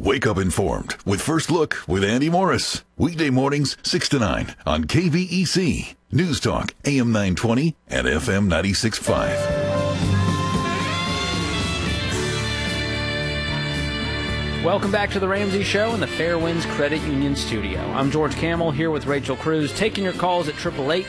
Wake up informed with First Look with Andy Morris. Weekday mornings 6 to 9 on KVEC. News Talk AM 920 and FM 96.5. Welcome back to the Ramsey Show in the Fairwinds Credit Union studio. I'm George Camel here with Rachel Cruz, taking your calls at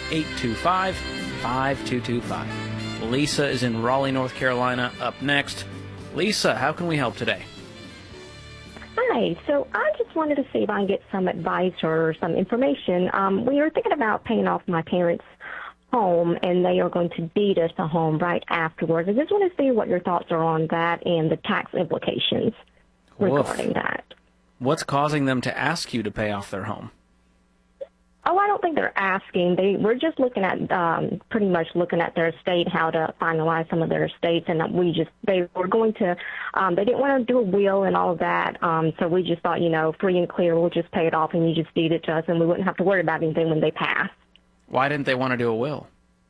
888-825-5225. Lisa is in Raleigh, North Carolina, up next. Lisa, how can we help today? Hi. So I just wanted to see if I can get some advice or some information. We were thinking about paying off my parents' home, and they are going to deed us a home right afterwards. I just want to see what your thoughts are on that and the tax implications regarding that. What's causing them to ask you to pay off their home? Oh, I don't think they're asking. We're just looking at pretty much looking at their estate, how to finalize some of their estates, and they were going to, they didn't want to do a will and all of that, so we just thought, free and clear, we'll just pay it off and you just deed it to us and we wouldn't have to worry about anything when they pass. Why didn't they want to do a will?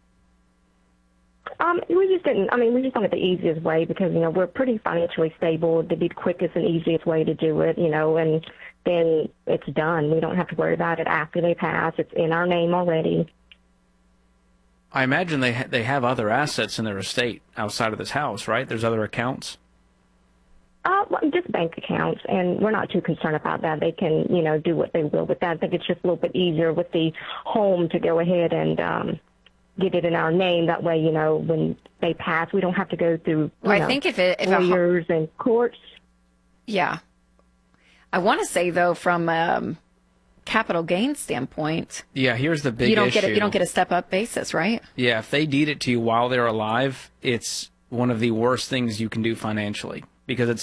We just didn't. We just wanted the easiest way because, we're pretty financially stable. It'd be the quickest and easiest way to do it, and then it's done. We don't have to worry about it after they pass. It's in our name already. I imagine they have other assets in their estate outside of this house, right? There's other accounts? Just bank accounts, and we're not too concerned about that. They can, do what they will with that. I think it's just a little bit easier with the home to go ahead and get it in our name. That way, when they pass, we don't have to go through I think if lawyers and courts. Yeah. I want to say, though, from capital gain standpoint, yeah, here's the big issue. You don't get a step-up basis, right? Yeah, if they deed it to you while they're alive, it's one of the worst things you can do financially because it's